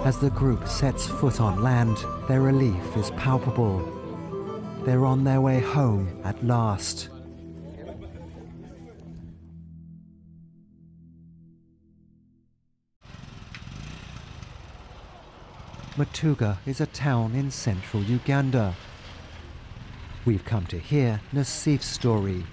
As the group sets foot on land, their relief is palpable. They're on their way home at last. Matuga is a town in central Uganda. We've come to hear Nassif's story.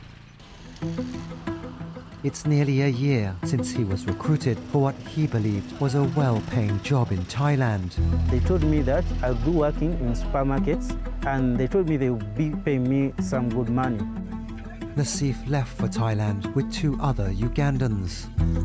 It's nearly a year since he was recruited for what he believed was a well-paying job in Thailand. They told me that I'll be working in supermarkets, and they told me they would be paying me some good money. Nassif left for Thailand with 2 other Ugandans.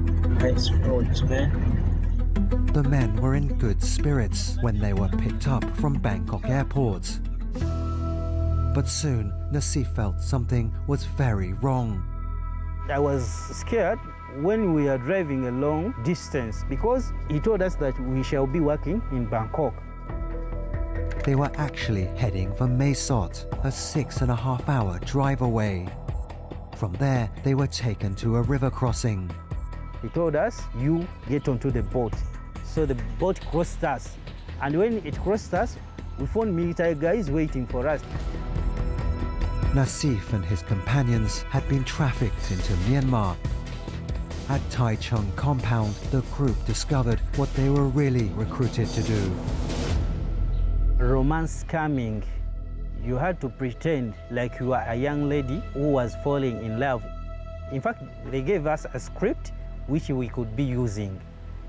The men were in good spirits when they were picked up from Bangkok airport. But soon, Nassif felt something was very wrong. I was scared when we are driving a long distance because he told us that we shall be working in Bangkok. They were actually heading for Mae Sot, a 6.5-hour drive away. From there, they were taken to a river crossing. He told us, you get onto the boat. So the boat crossed us. And when it crossed us, we found military guys waiting for us. Nassif and his companions had been trafficked into Myanmar. At Tai Chung compound, the group discovered what they were really recruited to do. Romance scamming. You had to pretend like you were a young lady who was falling in love. In fact, they gave us a script which we could be using.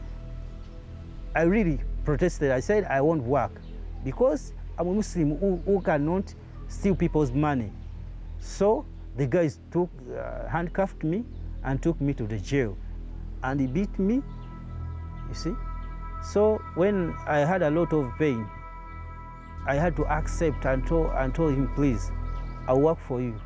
I really protested. I said I won't work because I'm a Muslim who cannot steal people's money. So the guys handcuffed me and took me to the jail. And he beat me, you see. So when I had a lot of pain, I had to accept and told him, please, I'll work for you.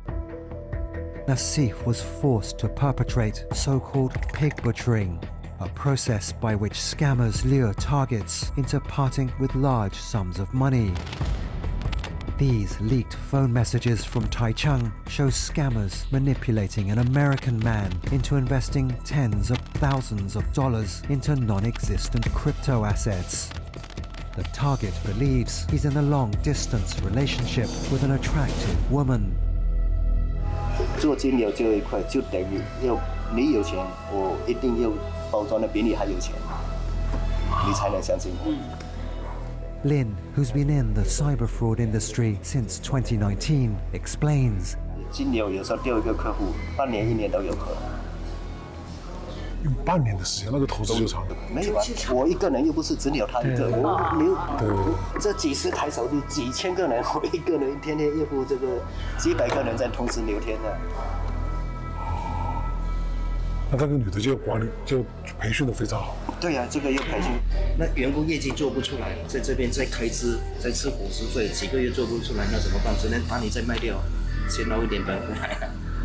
Nassif was forced to perpetrate so-called pig butchering, a process by which scammers lure targets into parting with large sums of money. These leaked phone messages from Tai Chung show scammers manipulating an American man into investing tens of thousands of dollars into non-existent crypto assets. The target believes he's in a long-distance relationship with an attractive woman. 做金流这一块就等于要你有钱，我一定要包装的比你还有钱，你才能相信我。 Lin, who's been in the cyber fraud industry since 2019, explains. 金流有时候丢一个客户，半年、1年都有可能。 用半年的时间，那个投资就长。 没有啊，我一个人又不是只有他一个，我这几十台手机，几千个人，我一个人天天应付这个几百个人在同时聊天的。 那这个女的就管理就培训的非常好。 对呀，这个又培训，那员工业绩做不出来，在这边再开支，再吃伙食费，几个月做不出来，那怎么办？只能把你再卖掉，先捞一点本回来。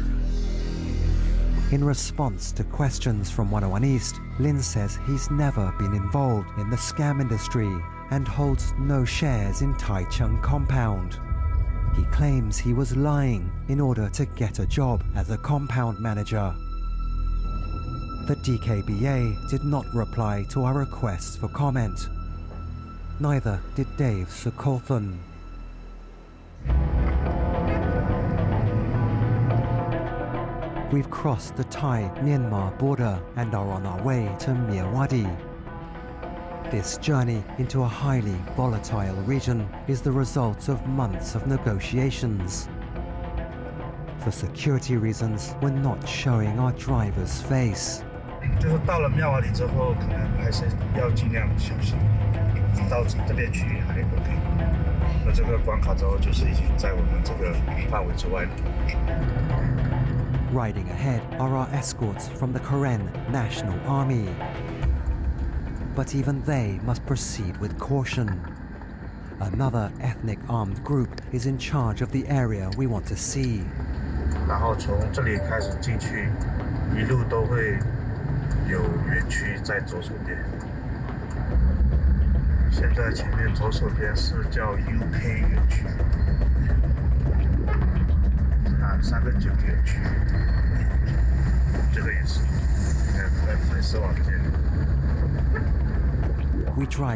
In response to questions from 101 East, Lin says he's never been involved in the scam industry and holds no shares in Tai Chung compound. He claims he was lying in order to get a job as a compound manager. The DKBA did not reply to our requests for comment. Neither did Dave Sukolthan. We've crossed the Thai-Myanmar border and are on our way to Myawaddy. This journey into a highly volatile region is the result of months of negotiations. For security reasons, we're not showing our driver's face. 就是到了妙瓦底之后，可能还是要尽量小心。到这边去还 OK。那这个关卡之后，就是已经在我们这个范围之外了。 Riding ahead are our escorts from the Karen National Army. But even they must proceed with caution. Another ethnic armed group is in charge of the area we want to see. 然后从这里开始进去，一路都会有园区在左手边。现在前面左手边是叫 UK 园区。 3个9个园区，这个也是，粉丝网这边。 We drive